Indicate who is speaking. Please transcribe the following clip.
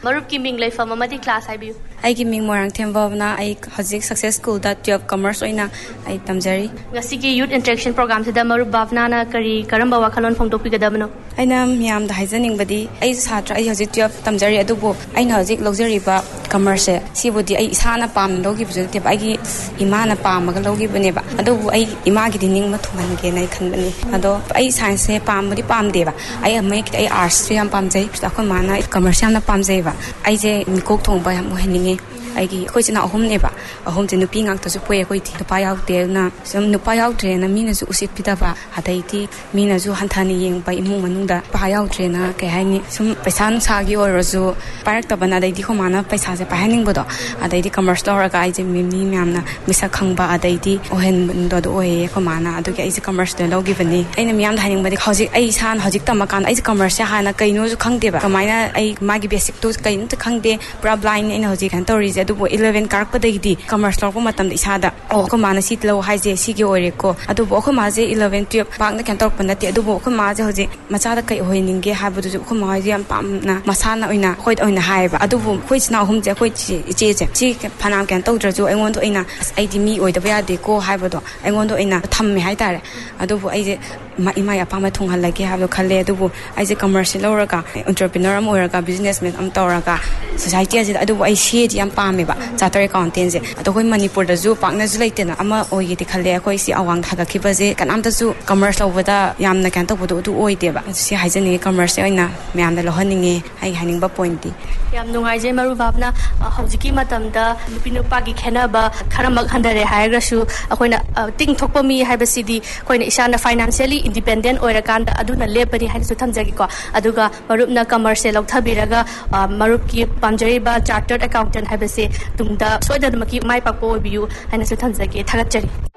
Speaker 1: Marup ki ming leifam amadi class haibiu.
Speaker 2: Aigi ming Moirangthem Bhavna ai hojik success school da 12 commerce oina ai tamjari.
Speaker 1: Ngasi ki youth interaction program sida Marup Bhavna na karamba wakhalon phongdokpigadabano.
Speaker 2: Aina miyam da haijaning badi ai satra ai hojik 12 tamjari adubo aina hojik logjari ba commerce sibudi ai isana pam logi bujute ba ai ima na pam ga logi bane ba adubo ai ima gi dining ma thuman ge nai khanbani ado ai science se pam budi pam de ba ai amai ki ai arts yam pam jai sa khon mana commerce yam na pam jai ba ai je mikok thong ba yam heninge aigi khoi china ahum ne ba ahum je nupi ngak to su poe khoi thi nupa yaw te na som nupa yaw tre na mina su usit pida ba adai ti mina ju hanthani yeng ba imung manung da pa yaw tre na ke haini sum paisa nu sa gi or ju parak ta bana dai di khomana paisa je pa haning bodo adai di commerce lor ga ai je mimni myam na misa khang ba adai di ohen do do oe khomana adu ke ai je commerce de logi bani aina myam dhaning ba di hojik ai san hojik tamakan ai je commerce ha na kai no ju khang de ba kamaina ai magi basic to kai nu khang de pra blind aina hojik kan tori je adubo 11 karakpadagi commerce lor ko matam da isada ko mana sit lo haije sigi ore ko adubo ko maje 11 12 bang na kan tor panati adubo ko maje hoje macha da kai hoininge habudu ko maje yam pam na masana oina khoi oina haiba adubo khoi china hum je khoi che chi phanam kan tawdra jo engon do ina ai di mi oida ba de ko haibado engon do ina thamme hai tare adubo ai je ima ya pam thung halage hablo khalle adubo ai je commerce loraka entrepreneur am oraga businessman am tawraga society je adubo ai she yam pam ba chartered accountant je ado koi manipur da ju pakna ju leite na ama oi ti khalle koi si awang thaga khiba je kanam ta ju commerce lobada yamna kan ta bodu du oi de ba si haijani commerce oina myam da lohaninge ai haning ba point ti
Speaker 1: yam nungai je Marup Bhavna hojiki matam da nupi nupa gi khena ba kharamak handare haigra su akoina ting thokpa mi haiba sidi koina isana financially independent oira kan da aduna lepani haina su thamjagi ko aduga Marup na commerce lokthabiraga Marup ki pamjari ba chartered accountant haiba se tungda soida maki mai pakpo biu haina su thamjagi thagatchari